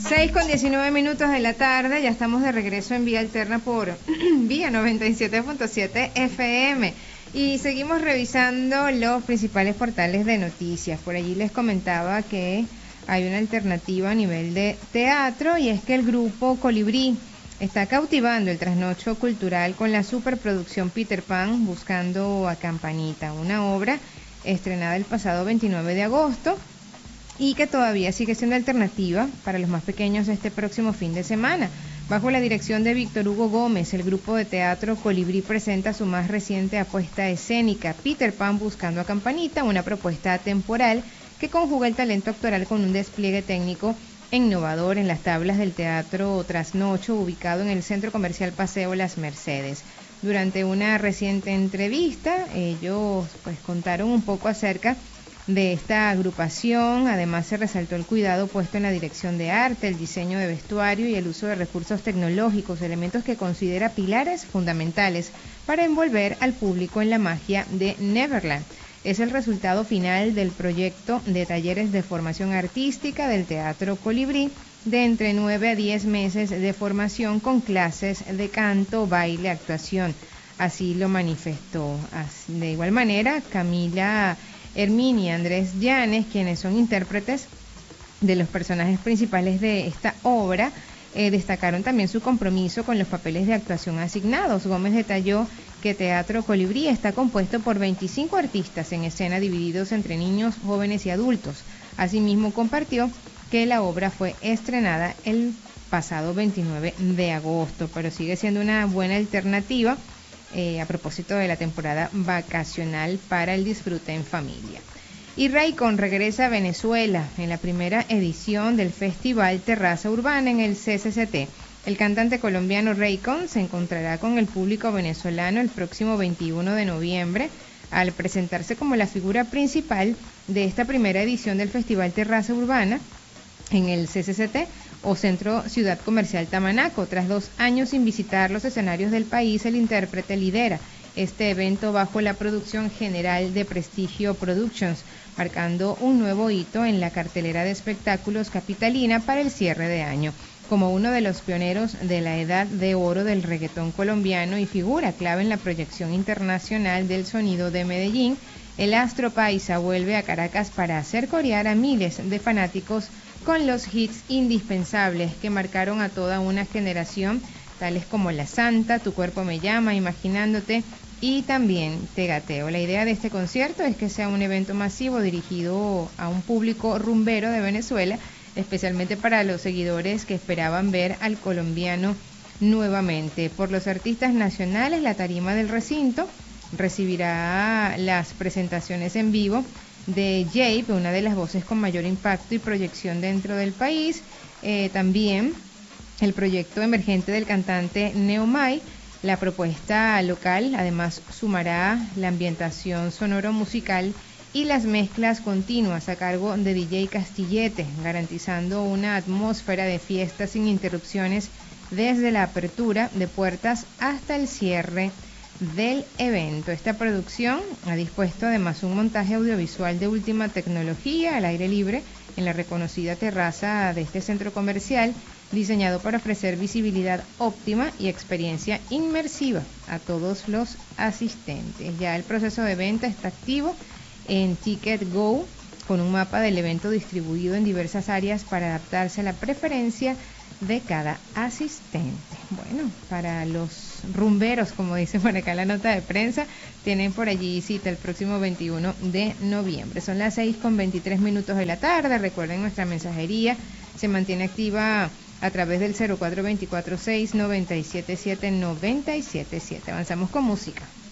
6:19 de la tarde, ya estamos de regreso en Vía Alterna por Vía 97.7 FM y seguimos revisando los principales portales de noticias. Por allí les comentaba que hay una alternativa a nivel de teatro y es que el grupo Colibrí está cautivando el trasnocho cultural con la superproducción Peter Pan Buscando a Campanita, una obra estrenada el pasado 29 de agosto y que todavía sigue siendo alternativa para los más pequeños este próximo fin de semana. Bajo la dirección de Víctor Hugo Gómez, el grupo de teatro Colibrí presenta su más reciente apuesta escénica, Peter Pan Buscando a Campanita, una propuesta atemporal que conjuga el talento actoral con un despliegue técnico innovador en las tablas del Teatro Trasnocho, ubicado en el Centro Comercial Paseo Las Mercedes. Durante una reciente entrevista, ellos contaron un poco acerca de esta agrupación. Además se resaltó el cuidado puesto en la dirección de arte, el diseño de vestuario y el uso de recursos tecnológicos, elementos que considera pilares fundamentales para envolver al público en la magia de Neverland. Es el resultado final del proyecto de talleres de formación artística del Teatro Colibrí, de entre 9 a 10 meses de formación con clases de canto, baile, actuación. Así lo manifestó. De igual manera, Camila Herminia y Andrés Llanes, quienes son intérpretes de los personajes principales de esta obra, destacaron también su compromiso con los papeles de actuación asignados. Gómez detalló que Teatro Colibrí está compuesto por 25 artistas en escena divididos entre niños, jóvenes y adultos. Asimismo compartió que la obra fue estrenada el pasado 29 de agosto, pero sigue siendo una buena alternativa a propósito de la temporada vacacional para el disfrute en familia. Y Raycon regresa a Venezuela en la primera edición del Festival Terraza Urbana en el CCCT. El cantante colombiano Raycon se encontrará con el público venezolano el próximo 21 de noviembre al presentarse como la figura principal de esta primera edición del Festival Terraza Urbana en el CCCT o Centro Ciudad Comercial Tamanaco. Tras 2 años sin visitar los escenarios del país, el intérprete lidera este evento bajo la producción general de Prestigio Productions, marcando un nuevo hito en la cartelera de espectáculos capitalina para el cierre de año. Como uno de los pioneros de la edad de oro del reggaetón colombiano y figura clave en la proyección internacional del sonido de Medellín, el astro paisa vuelve a Caracas para hacer corear a miles de fanáticos con los hits indispensables que marcaron a toda una generación, tales como La Santa, Tu Cuerpo Me Llama, Imaginándote y también Te Gateo. La idea de este concierto es que sea un evento masivo dirigido a un público rumbero de Venezuela, especialmente para los seguidores que esperaban ver al colombiano nuevamente. Por los artistas nacionales, la tarima del recinto recibirá las presentaciones en vivo de Jape, una de las voces con mayor impacto y proyección dentro del país. También el proyecto emergente del cantante Neomai. La propuesta local además sumará la ambientación sonoro musical y las mezclas continuas a cargo de DJ Castillete, garantizando una atmósfera de fiesta sin interrupciones desde la apertura de puertas hasta el cierre del evento. Esta producción ha dispuesto además un montaje audiovisual de última tecnología al aire libre en la reconocida terraza de este centro comercial, diseñado para ofrecer visibilidad óptima y experiencia inmersiva a todos los asistentes. Ya el proceso de venta está activo en Ticket Go, con un mapa del evento distribuido en diversas áreas para adaptarse a la preferencia de cada asistente. Bueno, para los rumberos, como dice por acá la nota de prensa, tienen por allí cita el próximo 21 de noviembre. Son las 6:23 de la tarde. Recuerden, nuestra mensajería se mantiene activa a través del 04246977 977. Avanzamos con música.